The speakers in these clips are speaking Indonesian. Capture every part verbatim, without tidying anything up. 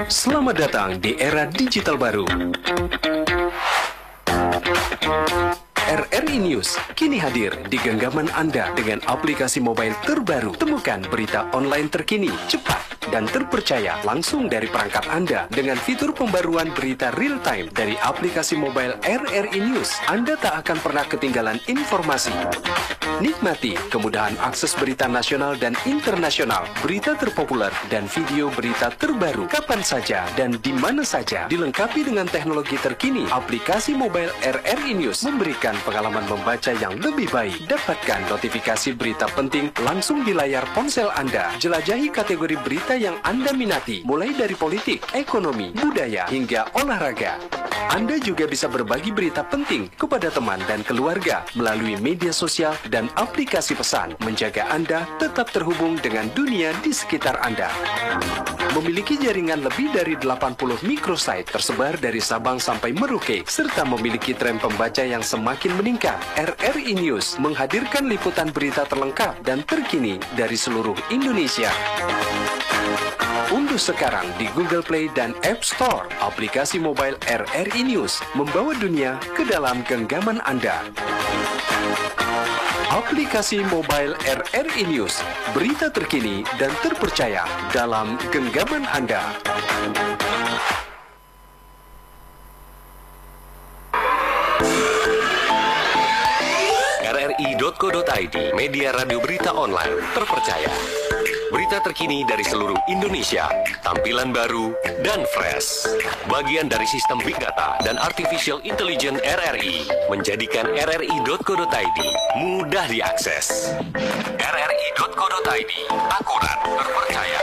Selamat datang di era digital baru. R R I News kini hadir di genggaman Anda dengan aplikasi mobile terbaru. Temukan berita online terkini, cepat, dan terpercaya langsung dari perangkat Anda dengan fitur pembaruan berita real time dari aplikasi mobile R R I News. Anda tak akan pernah ketinggalan informasi. Nikmati kemudahan akses berita nasional dan internasional, berita terpopuler, dan video berita terbaru kapan saja dan di mana saja. Dilengkapi dengan teknologi terkini, aplikasi mobile R R I News memberikan pengalaman membaca yang lebih baik. Dapatkan notifikasi berita penting langsung di layar ponsel Anda. Jelajahi kategori berita yang Anda minati, mulai dari politik, ekonomi, budaya, hingga olahraga. Anda juga bisa berbagi berita penting kepada teman dan keluarga melalui media sosial dan aplikasi pesan, menjaga Anda tetap terhubung dengan dunia di sekitar Anda. Memiliki jaringan lebih dari delapan puluh microsite tersebar dari Sabang sampai Merauke, serta memiliki tren pembaca yang semakin meningkat. R R I News menghadirkan liputan berita terlengkap dan terkini dari seluruh Indonesia. Unduh sekarang di Google Play dan App Store aplikasi mobile R R I News, membawa dunia ke dalam genggaman Anda. Aplikasi mobile R R I News, berita terkini dan terpercaya dalam genggaman Anda. R R I titik co titik I D, media radio berita online terpercaya. Berita terkini dari seluruh Indonesia, tampilan baru dan fresh. Bagian dari sistem Big Data dan Artificial Intelligence R R I, menjadikan R R I titik co titik I D mudah diakses. R R I titik co titik I D, akurat, terpercaya.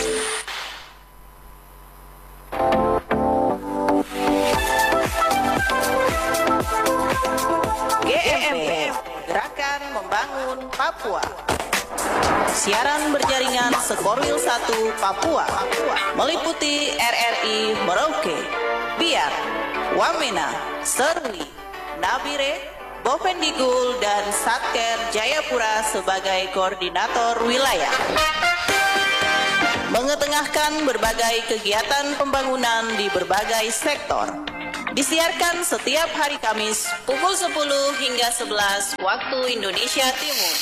G M P, Gerakan Membangun Papua. Siaran berjaringan Sekorwil satu Papua, meliputi R R I Merauke, Biak, Wamena, Serwi, Nabire, Bovendigul, dan Satker Jayapura sebagai koordinator wilayah. Mengetengahkan berbagai kegiatan pembangunan di berbagai sektor. Disiarkan setiap hari Kamis pukul sepuluh hingga sebelas waktu Indonesia Timur.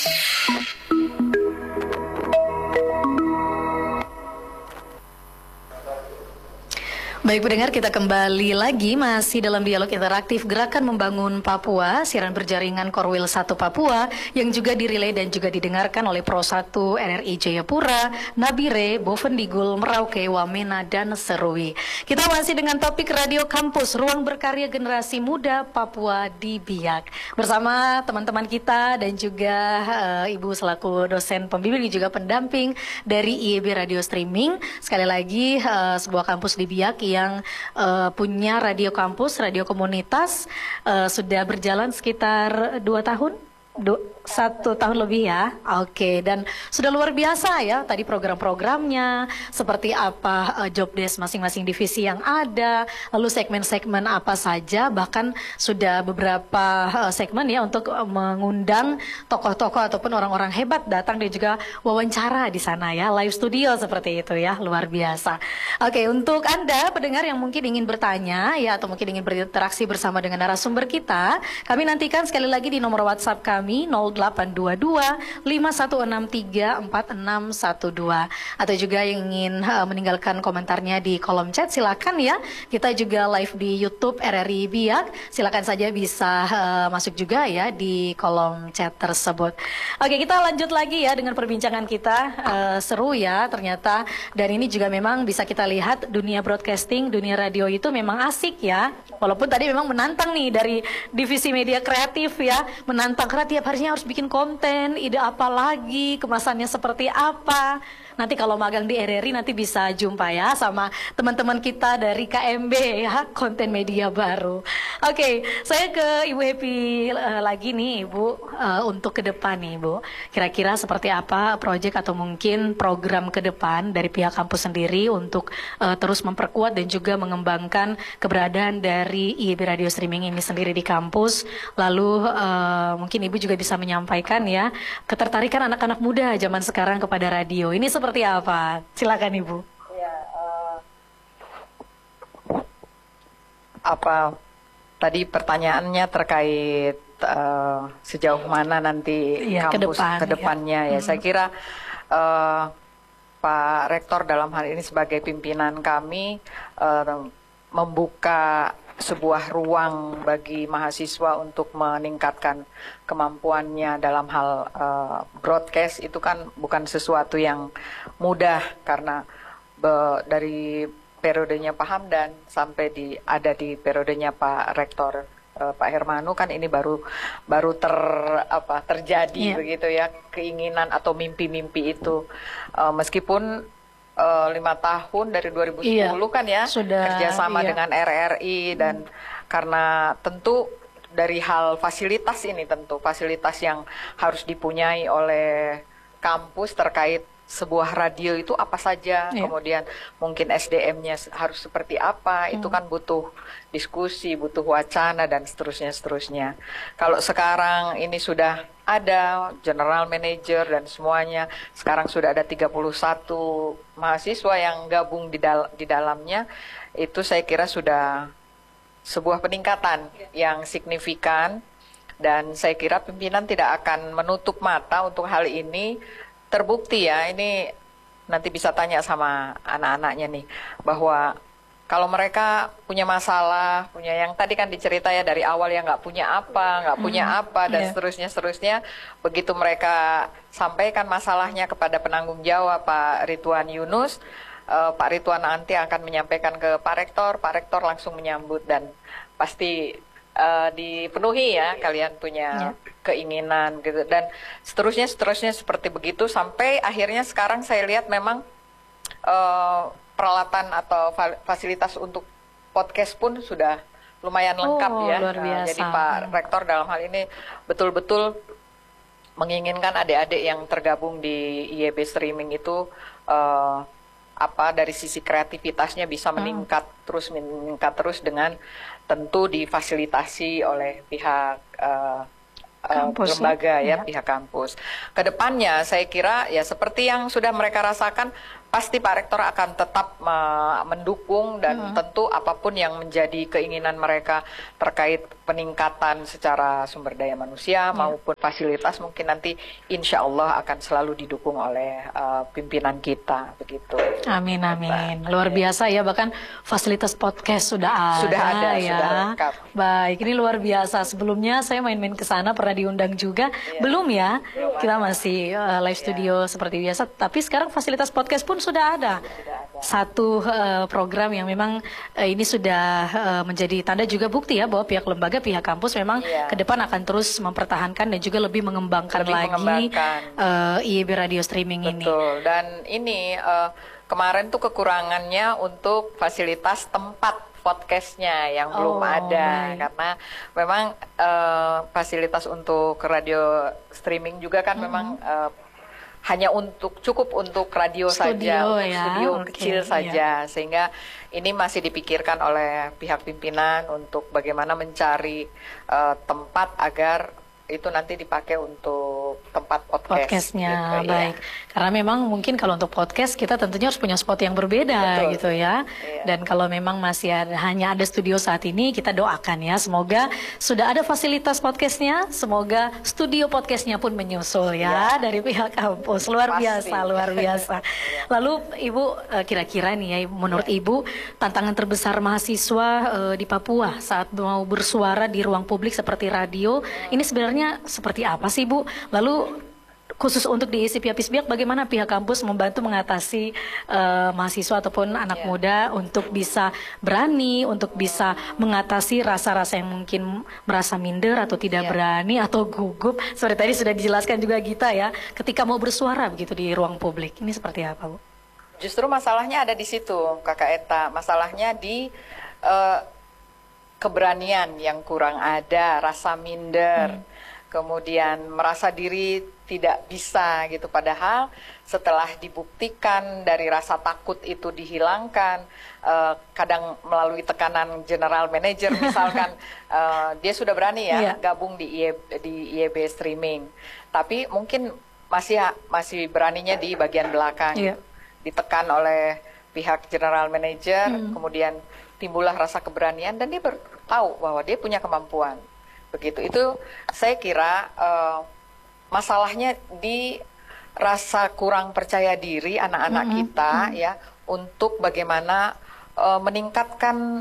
Baik pendengar, kita kembali lagi masih dalam dialog interaktif Gerakan Membangun Papua, siaran berjaringan Korwil satu Papua yang juga dirilai dan juga didengarkan oleh Pro satu R R I Jayapura, Nabire, Bovendigul, Merauke, Wamena, dan Serui. Kita masih dengan topik Radio Kampus, ruang berkarya generasi muda Papua di Biak. Bersama teman-teman kita dan juga uh, Ibu selaku dosen pembimbing juga pendamping dari I E B Radio Streaming. Sekali lagi uh, sebuah kampus di Biak yang uh, punya radio kampus, radio komunitas, uh, sudah berjalan sekitar dua tahun, du satu tahun lebih ya. Oke, dan sudah luar biasa ya tadi program-programnya, seperti apa uh, job desk masing-masing divisi yang ada, lalu segmen-segmen apa saja, bahkan sudah beberapa uh, segmen ya untuk uh, mengundang tokoh-tokoh ataupun orang-orang hebat datang dan juga wawancara di sana ya, live studio seperti itu ya, luar biasa. Oke, untuk Anda pendengar yang mungkin ingin bertanya ya atau mungkin ingin berinteraksi bersama dengan narasumber kita, kami nantikan sekali lagi di nomor WhatsApp kami nol delapan dua dua lima satu enam tiga empat enam satu dua, atau juga yang ingin uh, meninggalkan komentarnya di kolom chat silakan ya. Kita juga live di YouTube R R I Biak, silakan saja bisa uh, masuk juga ya di kolom chat tersebut. Oke, kita lanjut lagi ya dengan perbincangan kita, uh, seru ya ternyata, dan ini juga memang bisa kita lihat dunia broadcasting, dunia radio itu memang asik ya, walaupun tadi memang menantang nih dari divisi media kreatif ya, menantang karena tiap harinya harus bikin konten, ide apa lagi, kemasannya seperti apa. Nanti kalau magang di R R I nanti bisa jumpa ya sama teman-teman kita dari K M B ya, konten media baru. Oke, saya ke Ibu Happy uh, lagi nih Ibu, uh, untuk ke depan nih Ibu. Kira-kira seperti apa proyek atau mungkin program ke depan dari pihak kampus sendiri untuk uh, terus memperkuat dan juga mengembangkan keberadaan dari I E B Radio Streaming ini sendiri di kampus. Lalu uh, mungkin Ibu juga bisa menyampaikan ya ketertarikan anak-anak muda zaman sekarang kepada radio. Ini seperti apa? Silakan Ibu. Ya, uh, apa tadi pertanyaannya terkait uh, sejauh mana nanti ya, kampus ke ke depannya ya. ya. Hmm. Saya kira uh, Pak Rektor dalam hal ini sebagai pimpinan kami uh, membuka sebuah ruang bagi mahasiswa untuk meningkatkan kemampuannya dalam hal uh, broadcast. Itu kan bukan sesuatu yang mudah karena be, dari periodenya Pak Hamdan sampai di ada di periodenya Pak Rektor uh, Pak Hermanu kan ini baru baru ter apa terjadi yeah. begitu ya, keinginan atau mimpi-mimpi itu uh, meskipun Uh, lima tahun dari dua ribu sepuluh iya, kan ya sudah, kerjasama iya. dengan R R I dan hmm. karena tentu dari hal fasilitas ini tentu fasilitas yang harus dipunyai oleh kampus terkait sebuah radio itu apa saja, iya. kemudian mungkin S D M-nya harus seperti apa, hmm. itu kan butuh diskusi, butuh wacana dan seterusnya seterusnya. Kalau sekarang ini sudah ada general manager dan semuanya, sekarang sudah ada tiga puluh satu mahasiswa yang gabung di, dal di dalamnya, itu saya kira sudah sebuah peningkatan yang signifikan dan saya kira pimpinan tidak akan menutup mata untuk hal ini. Terbukti ya, ini nanti bisa tanya sama anak-anaknya nih, bahwa kalau mereka punya masalah, punya yang tadi kan dicerita ya dari awal yang nggak punya apa, nggak punya hmm, apa dan yeah. seterusnya seterusnya, begitu mereka sampaikan masalahnya kepada penanggung jawab Pak Ridwan Yunus, uh, Pak Ridwan nanti akan menyampaikan ke Pak Rektor, Pak Rektor langsung menyambut dan pasti uh, dipenuhi ya, kalian punya yeah. keinginan gitu dan seterusnya seterusnya seperti begitu sampai akhirnya sekarang saya lihat memang uh, peralatan atau fasilitas untuk podcast pun sudah lumayan lengkap oh, ya. Luar biasa. Uh, jadi Pak Rektor dalam hal ini betul-betul menginginkan adik-adik yang tergabung di I E B streaming itu uh, apa dari sisi kreativitasnya bisa meningkat hmm. terus meningkat terus dengan tentu difasilitasi oleh pihak uh, Kampus, lembaga ya, ya pihak kampus. Kedepannya saya kira ya seperti yang sudah mereka rasakan, pasti Pak Rektor akan tetap uh, mendukung dan hmm. tentu apapun yang menjadi keinginan mereka terkait peningkatan secara sumber daya manusia ya. maupun fasilitas mungkin nanti insya Allah akan selalu didukung oleh uh, pimpinan kita begitu. Amin amin. Nah, luar ya. biasa ya, bahkan fasilitas podcast sudah ada. Sudah ada ya. Sudah lengkap. Baik, ini luar biasa. Sebelumnya saya main-main ke sana pernah diundang juga. Ya. Belum ya? Belum kita ada. masih uh, live studio ya. seperti biasa. Tapi sekarang fasilitas podcast pun sudah ada. Satu uh, program yang memang uh, ini sudah uh, menjadi tanda juga bukti ya bahwa pihak lembaga, pihak kampus memang yeah. ke depan akan terus mempertahankan dan juga lebih mengembangkan lebih lagi mengembangkan. Uh, I E B radio streaming Betul. ini. Betul. Dan ini uh, kemarin tuh kekurangannya untuk fasilitas tempat podcastnya yang oh, belum ada baik. karena memang uh, fasilitas untuk radio streaming juga kan mm-hmm. memang uh, hanya untuk cukup untuk radio studio, saja, untuk ya? studio okay, kecil saja, iya. sehingga ini masih dipikirkan oleh pihak pimpinan untuk bagaimana mencari uh, tempat agar itu nanti dipakai untuk tempat podcast. Podcastnya, gitu, baik. Ya. Karena memang mungkin kalau untuk podcast kita tentunya harus punya spot yang berbeda. Betul. Gitu ya. Iya. Dan kalau memang masih ada, hanya ada studio saat ini, kita doakan ya. Semoga sudah ada fasilitas podcastnya, semoga studio podcastnya pun menyusul ya, ya. dari pihak kampus. Luar Pasti. biasa, luar biasa. Lalu Ibu kira-kira nih ya, menurut ya. Ibu tantangan terbesar mahasiswa uh, di Papua saat mau bersuara di ruang publik seperti radio, hmm. ini sebenarnya seperti apa sih Bu? Lalu khusus untuk di I S I P I A Pisbiak, bagaimana pihak kampus membantu mengatasi uh, mahasiswa ataupun anak yeah. muda untuk bisa berani, untuk bisa mengatasi rasa-rasa yang mungkin merasa minder atau tidak yeah. berani atau gugup. Seperti tadi sudah dijelaskan juga Gita ya, ketika mau bersuara begitu di ruang publik. Ini seperti apa Bu? Justru masalahnya ada di situ Kakak Eta. Masalahnya di uh, keberanian yang kurang ada, rasa minder. Hmm. Kemudian merasa diri tidak bisa gitu, padahal setelah dibuktikan dari rasa takut itu dihilangkan, uh, kadang melalui tekanan general manager misalkan uh, dia sudah berani ya yeah. gabung di I E B, di I E B streaming, tapi mungkin masih masih beraninya di bagian belakang, yeah. ditekan oleh pihak general manager, Hmm. kemudian timbullah rasa keberanian dan dia ber- tahu bahwa dia punya kemampuan. Begitu itu saya kira uh, masalahnya di rasa kurang percaya diri anak-anak Mm-mm. kita ya untuk bagaimana uh, meningkatkan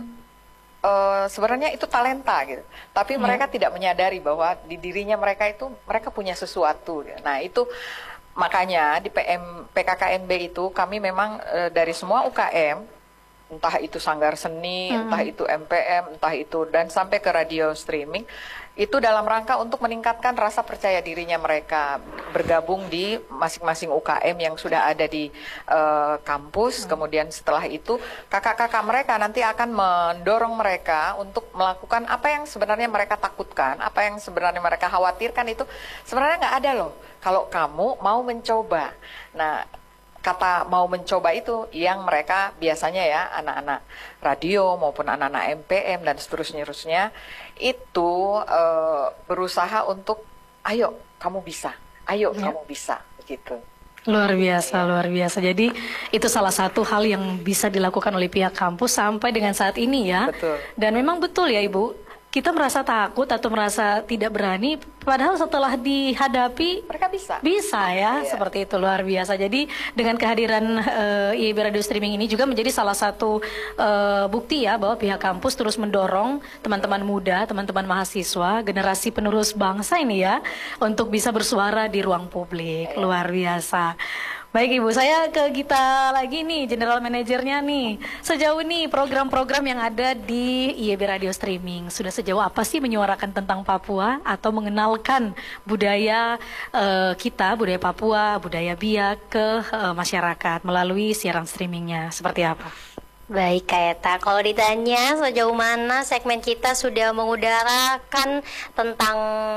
uh, sebenarnya itu talenta gitu. Tapi Iya. mereka tidak menyadari bahwa di dirinya mereka itu mereka punya sesuatu. Gitu. Nah, itu makanya di P M P K K N B itu kami memang uh, dari semua U K M, entah itu Sanggar Seni, Mm-mm. entah itu M P M, entah itu dan sampai ke radio streaming, itu dalam rangka untuk meningkatkan rasa percaya dirinya mereka bergabung di masing-masing U K M yang sudah ada di uh, kampus. Kemudian setelah itu kakak-kakak mereka nanti akan mendorong mereka untuk melakukan apa yang sebenarnya mereka takutkan, apa yang sebenarnya mereka khawatirkan itu sebenarnya nggak ada loh kalau kamu mau mencoba. Nah, kata mau mencoba itu yang mereka biasanya ya anak-anak radio maupun anak-anak M P M dan seterusnya itu uh, berusaha untuk ayo kamu bisa, ayo Ya. kamu bisa begitu. Luar biasa, luar biasa. Jadi itu salah satu hal yang bisa dilakukan oleh pihak kampus sampai dengan saat ini ya. Betul. Dan memang betul ya Ibu, kita merasa takut atau merasa tidak berani, padahal setelah dihadapi Mereka bisa. bisa ya, Iya. seperti itu luar biasa. Jadi dengan kehadiran eh, I E B Radio Streaming ini juga menjadi salah satu eh, bukti ya bahwa pihak kampus terus mendorong teman-teman muda, teman-teman mahasiswa, generasi penerus bangsa ini ya untuk bisa bersuara di ruang publik. Luar biasa. Baik Ibu, saya ke Gita lagi nih, General Manajernya nih. Sejauh ini program-program yang ada di I E B Radio Streaming, sudah sejauh apa sih menyuarakan tentang Papua atau mengenalkan budaya eh, kita, budaya Papua, budaya Biak ke eh, masyarakat melalui siaran streamingnya? Seperti apa? Baik Kak Eta, kalau ditanya sejauh mana segmen kita sudah mengudarakan tentang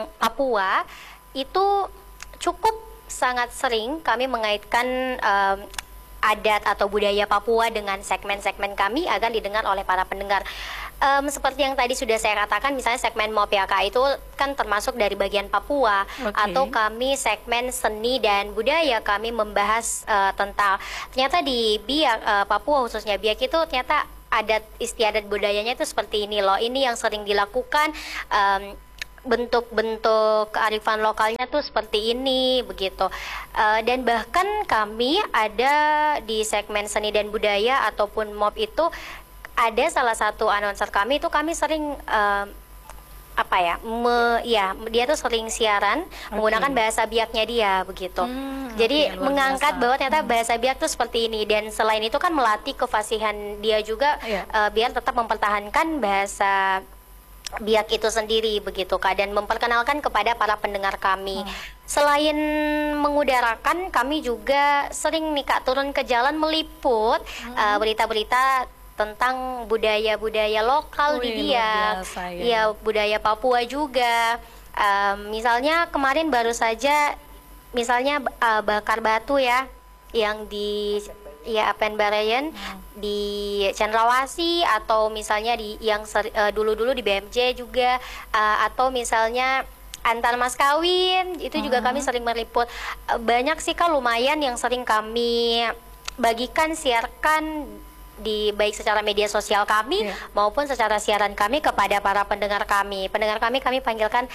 Papua, itu cukup sangat sering kami mengaitkan um, adat atau budaya Papua dengan segmen-segmen kami agar didengar oleh para pendengar. Um, seperti yang tadi sudah saya katakan, misalnya segmen Mop Y A K itu kan termasuk dari bagian Papua. Oke. Atau kami segmen seni dan budaya, kami membahas uh, tentang ternyata di Biak, uh, Papua khususnya Biak itu ternyata adat istiadat budayanya itu seperti ini loh. Ini yang sering dilakukan. Um, bentuk-bentuk kearifan lokalnya tuh seperti ini begitu. Uh, dan bahkan kami ada di segmen seni dan budaya ataupun M O B itu ada salah satu announcer kami itu kami sering uh, apa ya, me, ya dia tuh sering siaran menggunakan bahasa Biaknya dia begitu. Hmm, Jadi oke, luar mengangkat biasa. bahwa ternyata bahasa Biak tuh seperti ini, dan selain itu kan melatih kefasihan dia juga Iya. uh, biar tetap mempertahankan bahasa Biak itu sendiri begitu Kak, dan memperkenalkan kepada para pendengar kami. Hmm. Selain mengudarakan, kami juga sering nih Kak turun ke jalan meliput uh, berita-berita tentang budaya-budaya lokal di Wih, luar Biak. biasa, ya. Ya, budaya Papua juga. Um, misalnya kemarin baru saja misalnya uh, bakar batu ya yang di ya Apen Barayan di Cendrawasih, atau misalnya di yang ser- uh, dulu-dulu di B M J juga, uh, atau misalnya antar mas kawin itu juga kami sering meliput. Uh, banyak sih Kak, lumayan yang sering kami bagikan, siarkan di baik secara media sosial kami Iya. maupun secara siaran kami kepada para pendengar kami. Pendengar kami kami panggilkan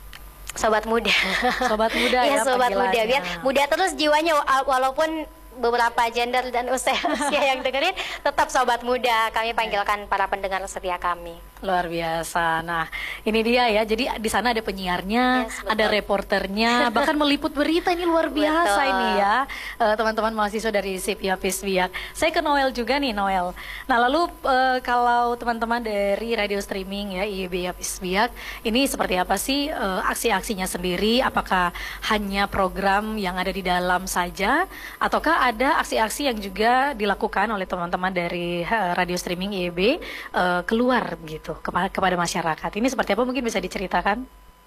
sobat muda. Sobat muda ya Iya, sobat muda, panggilannya. biar muda terus jiwanya, wa- walaupun beberapa gender dan usia, usia yang dengerin, tetap sobat muda kami panggilkan para pendengar setia kami. Luar biasa. Nah, ini dia ya. Jadi di sana ada penyiarnya, Yes, betul. ada reporternya, bahkan meliput berita. Ini luar biasa Betul. ini ya, eh, teman-teman mahasiswa dari S I P Yapis Biak. Saya ke Noel juga nih, Noel. Nah, lalu eh, kalau teman-teman dari radio streaming ya I E B Yapis Biak, ini seperti apa sih eh, aksi-aksinya sendiri? Apakah hanya program yang ada di dalam saja, ataukah ada aksi-aksi yang juga dilakukan oleh teman-teman dari eh, radio streaming I E B eh, keluar gitu kepada kepada masyarakat? Ini seperti apa, mungkin bisa diceritakan?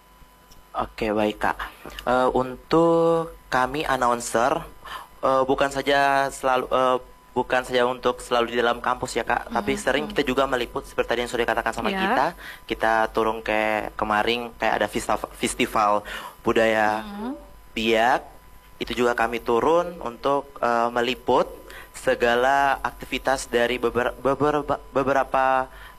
Oke, baik Kak. Eh, untuk kami announcer, eh, bukan saja selalu eh, bukan saja untuk selalu di dalam kampus ya Kak, tapi sering kita juga meliput seperti tadi yang sudah dikatakan sama Ya. kita. Kita turun ke kemarin kayak ada festival, festival budaya Biak. Itu juga kami turun untuk eh, meliput segala aktivitas dari beberapa beberapa, beberapa